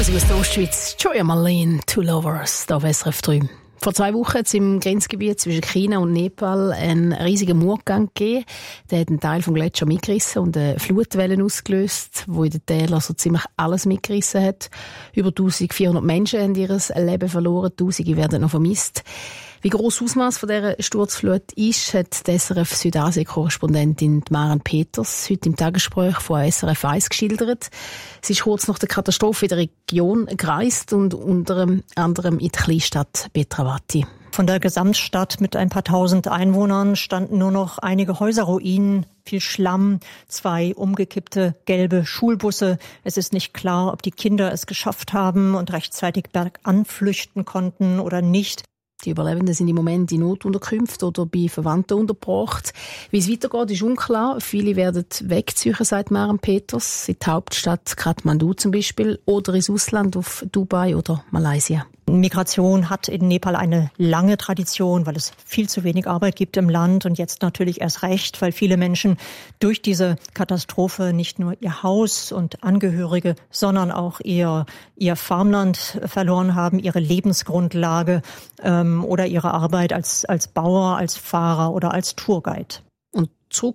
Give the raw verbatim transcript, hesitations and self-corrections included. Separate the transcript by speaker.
Speaker 1: Musik aus der Ostschweiz. Joya Marlene, Two Lovers, da auf S R F drei. Vor zwei Wochen hat es im Grenzgebiet zwischen China und Nepal einen riesigen Murgang gegeben. Der hat einen Teil vom Gletscher mitgerissen und eine Flutwelle ausgelöst, die in den Tälern so ziemlich alles mitgerissen hat. Über eintausendvierhundert Menschen haben ihr Leben verloren, Tausende werden noch vermisst. Wie gross das Ausmaß von dieser Sturzflut ist, hat die S R F Südasien-Korrespondentin Maren Peters heute im Tagesgespräch von S R F eins geschildert. Sie ist kurz nach der Katastrophe in der Region gereist und unter anderem in die Kleinstadt Betrawati.
Speaker 2: Von der Gesamtstadt mit ein paar tausend Einwohnern standen nur noch einige Häuserruinen, viel Schlamm, zwei umgekippte gelbe Schulbusse. Es ist nicht klar, ob die Kinder es geschafft haben und rechtzeitig bergan flüchten konnten oder nicht.
Speaker 1: Die Überlebenden sind im Moment in Notunterkünften oder bei Verwandten untergebracht. Wie es weitergeht, ist unklar. Viele werden wegziehen, sagt Maren Peters, in die Hauptstadt Kathmandu zum Beispiel oder ins Ausland auf Dubai oder Malaysia.
Speaker 2: Migration hat in Nepal eine lange Tradition, weil es viel zu wenig Arbeit gibt im Land und jetzt natürlich erst recht, weil viele Menschen durch diese Katastrophe nicht nur ihr Haus und Angehörige, sondern auch ihr, ihr Farmland verloren haben, ihre Lebensgrundlage ähm, oder ihre Arbeit als, als Bauer, als Fahrer oder als Tourguide.